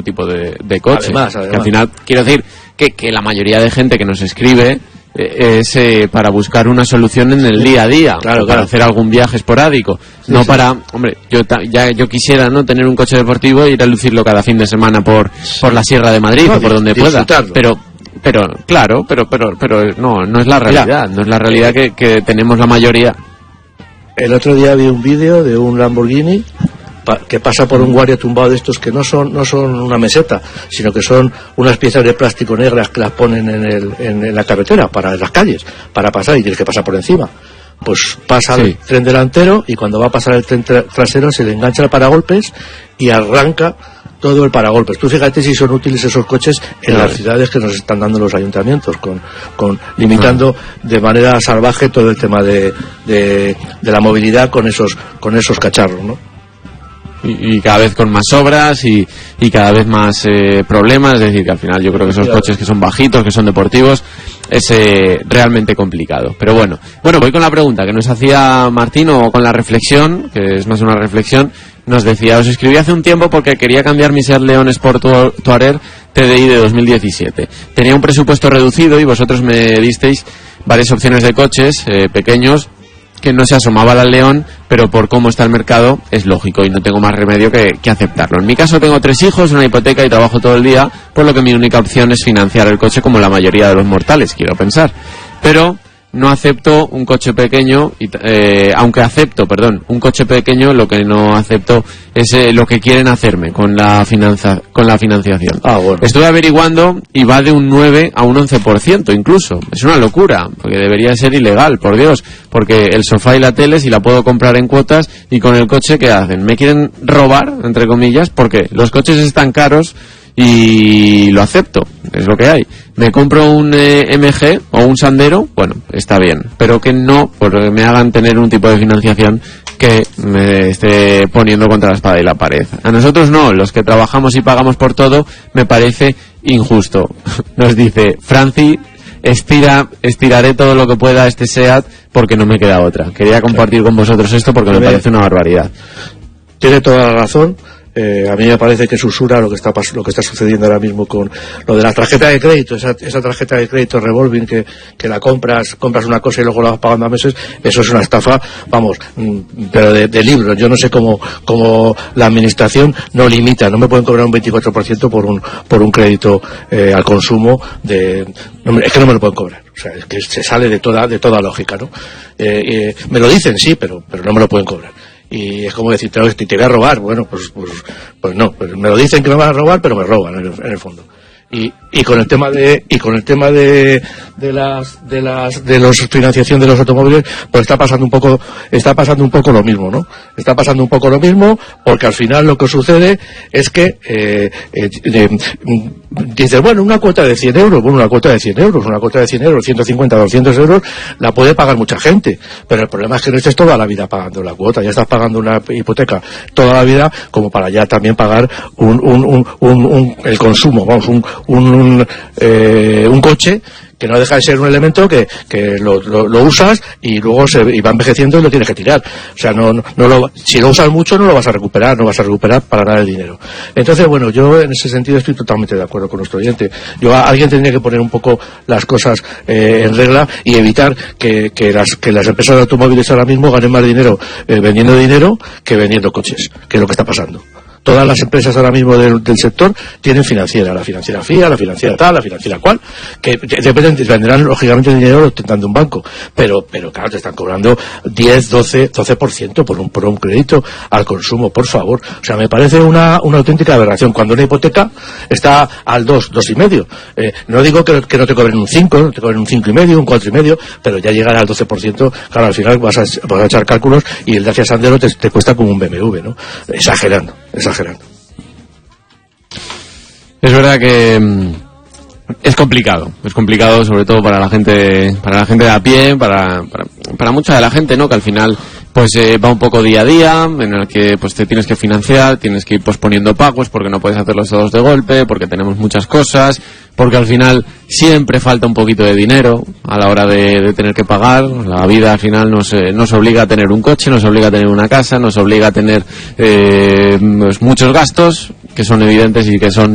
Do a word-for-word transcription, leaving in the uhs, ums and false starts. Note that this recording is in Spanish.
tipo de, de coche. Además, además. Que al final, quiero decir, que, que la mayoría de gente que nos escribe eh, es eh, para buscar una solución en el día a día, claro, para claro. hacer algún viaje esporádico, sí, no sí. para, hombre, yo ta, ya yo quisiera no tener un coche deportivo e ir a lucirlo cada fin de semana por por la Sierra de Madrid no, o por donde pueda, pero pero claro, pero pero pero no no es la realidad, Mira, no es la realidad que, que tenemos la mayoría. El otro día vi un vídeo de un Lamborghini pa, que pasa por un guardia tumbado de estos que no son no son una meseta, sino que son unas piezas de plástico negras que las ponen en, el, en, en la carretera, para las calles, para pasar, y tienes que pasar por encima. Pues pasa sí. el tren delantero, y cuando va a pasar el tren tra- trasero se le engancha el paragolpes y arranca todo el paragolpes. Tú fíjate si son útiles esos coches en claro. las ciudades que nos están dando los ayuntamientos, con, con limitando claro. de manera salvaje todo el tema de, de, de la movilidad con esos con esos cacharros, ¿no? Y, y cada vez con más obras y, y cada vez más eh, problemas, es decir, que al final yo creo que esos claro. coches que son bajitos, que son deportivos, es eh, realmente complicado. Pero bueno, bueno, voy con la pregunta que nos hacía Martín, o con la reflexión, que es más una reflexión. Nos decía: os escribí hace un tiempo porque quería cambiar mi Seat León Sport Touareg T D I de dos mil diecisiete. Tenía un presupuesto reducido y vosotros me disteis varias opciones de coches eh, pequeños que no se asomaban al León, pero por cómo está el mercado es lógico y no tengo más remedio que, que aceptarlo. En mi caso tengo tres hijos, una hipoteca y trabajo todo el día, por lo que mi única opción es financiar el coche como la mayoría de los mortales, quiero pensar. Pero no acepto un coche pequeño, y, eh, aunque acepto, perdón, un coche pequeño, lo que no acepto es eh, lo que quieren hacerme con la finanza, con la financiación. Ah, bueno. Estuve averiguando y va de un nueve a un once por ciento incluso. Es una locura, porque debería ser ilegal, por Dios, porque el sofá y la tele si la puedo comprar en cuotas, y con el coche ¿qué hacen? ¿Me quieren robar, entre comillas? Porque los coches están caros y lo acepto, es lo que hay. Me compro un eh, M G o un Sandero, bueno, está bien, pero que no porque me hagan tener un tipo de financiación que me esté poniendo contra la espada y la pared. A nosotros no, los que trabajamos y pagamos por todo, me parece injusto. Nos dice Franci: estira, estiraré todo lo que pueda este SEAT porque no me queda otra. Quería compartir con vosotros esto porque me parece una barbaridad. Tiene toda la razón. Eh, a mí me parece que es usura lo que está lo que está sucediendo ahora mismo con lo de la tarjeta de crédito, esa, esa tarjeta de crédito revolving que, que la compras, compras una cosa y luego la vas pagando a meses. Eso es una estafa, vamos, pero de, de libros. Yo no sé cómo, cómo la administración no limita, no me pueden cobrar un veinticuatro por ciento por un, por un crédito eh, al consumo de, no, es que no me lo pueden cobrar. O sea, es que se sale de toda, de toda lógica, ¿no? Eh, eh, me lo dicen, sí, pero, pero no me lo pueden cobrar. Y es como decir, te, te voy a robar. Bueno, pues, pues, pues no, pues me lo dicen que me van a robar, pero me roban en el, en el fondo. Y, y con el tema de y con el tema de de las de las de los financiación de los automóviles, pues está pasando un poco está pasando un poco lo mismo, ¿no? Está pasando un poco lo mismo, porque al final lo que sucede es que eh, eh, eh, dices, bueno, una cuota de cien euros, bueno, una cuota de cien euros, una cuota de cien euros, ciento cincuenta, doscientos euros, la puede pagar mucha gente, pero el problema es que no estés toda la vida pagando la cuota, ya estás pagando una hipoteca toda la vida como para ya también pagar un un un, un, un el consumo, vamos, un un, un, eh, un coche que no deja de ser un elemento que, que lo, lo, lo usas y luego se y va envejeciendo y lo tienes que tirar. O sea, no, no, no lo, si lo usas mucho no lo vas a recuperar, no vas a recuperar para nada el dinero. Entonces, bueno, yo en ese sentido estoy totalmente de acuerdo con nuestro oyente. Yo, alguien tendría que poner un poco las cosas eh, en regla y evitar que, que, las, que las empresas de automóviles ahora mismo ganen más dinero eh, vendiendo dinero que vendiendo coches, que es lo que está pasando. Todas las empresas ahora mismo del, del sector tienen financiera, la financiera F I A, la financiera tal, la financiera cual, que dependen, venderán lógicamente el dinero tentando un banco, pero pero claro, te están cobrando diez, doce, doce por ciento por un por un crédito al consumo, por favor. O sea, me parece una una auténtica aberración cuando una hipoteca está al dos, dos y medio. Eh, no digo que, que no te cobren un cinco, no te cobren un cinco y medio, un cuatro y medio, pero ya llegar al doce por ciento, claro, al final vas a, vas a echar cálculos y el Dacia Sandero te, te cuesta como un B M W, ¿no? Exagerando, exagerando. Es verdad que mm, es complicado, es complicado sobre todo para la gente, para la gente de a pie, para, para, para mucha de la gente, ¿no? Que al final pues eh, va un poco día a día, en el que pues te tienes que financiar, tienes que ir posponiendo pagos porque no puedes hacerlos todos de golpe, porque tenemos muchas cosas, porque al final siempre falta un poquito de dinero a la hora de, de tener que pagar. La vida al final nos, eh, nos obliga a tener un coche, nos obliga a tener una casa, nos obliga a tener eh, pues muchos gastos que son evidentes y que son